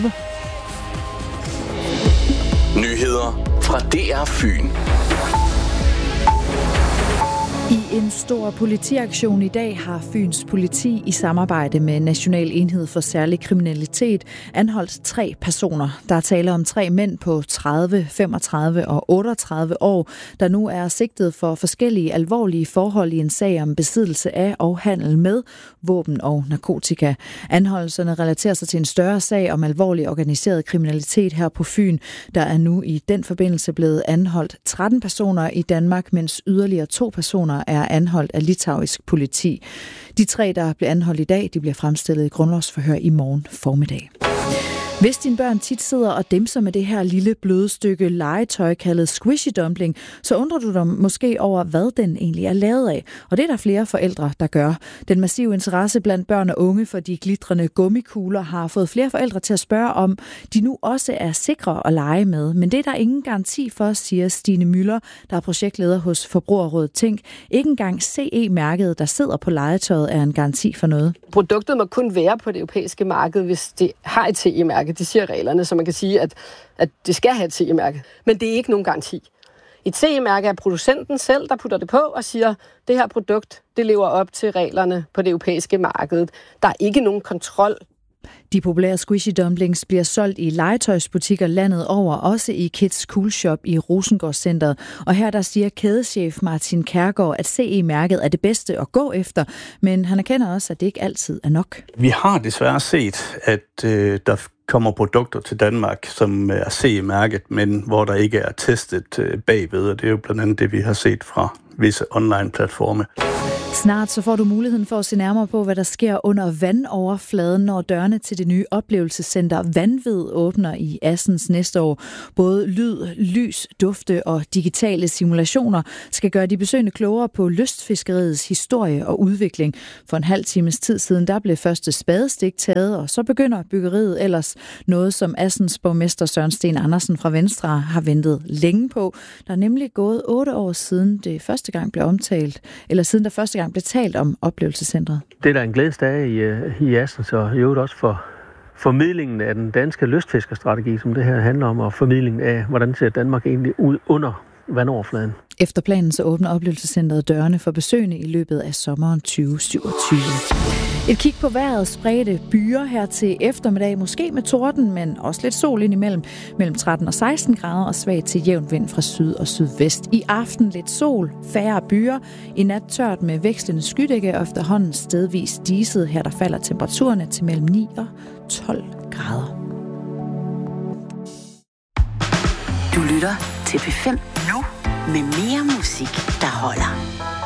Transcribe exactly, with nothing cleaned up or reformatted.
Nyheder fra D R Fyn. I en stor politiaktion i dag har Fyns politi i samarbejde med National Enhed for Særlig Kriminalitet anholdt tre personer. Der er tale om tre mænd på tredive, femogtredive og otteogtredive år, der nu er sigtet for forskellige alvorlige forhold i en sag om besiddelse af og handel med våben og narkotika. Anholdelserne relaterer sig til en større sag om alvorlig organiseret kriminalitet her på Fyn. Der er nu i den forbindelse blevet anholdt tretten personer i Danmark, mens yderligere to personer er anholdt af litauisk politi. De tre, der bliver anholdt i dag, de bliver fremstillet i grundlovsforhør i morgen formiddag. Hvis dine børn tit sidder og dimser med det her lille bløde stykke legetøj kaldet squishy dumpling, så undrer du dig måske over, hvad den egentlig er lavet af. Og det er der flere forældre, der gør. Den massive interesse blandt børn og unge for de glitrende gummikugler har fået flere forældre til at spørge, om de nu også er sikre at lege med. Men det er der ingen garanti for, siger Stine Müller, der er projektleder hos Forbrugerrådet Tænk. Ikke engang C E-mærket, der sidder på legetøjet, er en garanti for noget. Produktet må kun være på det europæiske marked, hvis det har et C E-mærke. Det siger reglerne, så man kan sige, at, at det skal have et C E-mærke. Men det er ikke nogen garanti. Et C E-mærke er producenten selv, der putter det på og siger, at det her produkt det lever op til reglerne på det europæiske marked. Der er ikke nogen kontrol. De populære squishy dumplings bliver solgt i legetøjsbutikker landet over, også i Kids Cool Shop i Rosengårdscenteret. Og her der siger kædechef Martin Kærgaard, at C E-mærket er det bedste at gå efter, men han erkender også, at det ikke altid er nok. Vi har desværre set, at øh, der kommer produkter til Danmark, som er C E-mærket, men hvor der ikke er testet øh, bagved, og det er jo blandt andet det, vi har set fra visse online-platforme. Snart så får du muligheden for at se nærmere på, hvad der sker under vandoverfladen, når dørene til det nye oplevelsescenter Vanvid åbner i Assens næste år. Både lyd, lys, dufte og digitale simulationer skal gøre de besøgende klogere på lystfiskeriets historie og udvikling. For en halv times tid siden, der blev første spadestik taget, og så begynder byggeriet ellers noget, som Assens borgmester Søren Sten Andersen fra Venstre har ventet længe på. Der er nemlig gået otte år siden det første gang blev omtalt, eller siden der første gang blev talt om oplevelsescentret. Det er da en glædesdag i, i Assens, og i øvrigt også for formidlingen af den danske lystfiskerstrategi, som det her handler om, og formidlingen af, hvordan ser Danmark egentlig ud under vandoverfladen. Efter planen så åbner oplevelsescentret dørene for besøgende i løbet af sommeren tyve syvogtyve. Et kig på vejret spredte byer her til eftermiddag, måske med torden, men også lidt sol indimellem, mellem tretten og seksten grader og svag til jævn vind fra syd og sydvest. I aften lidt sol, færre byer, i nat tørt med vekslende skydække og efterhånden stedvis diset. Her der falder temperaturerne til mellem ni og tolv grader. Du lytter til P fem nu med mere musik, der holder.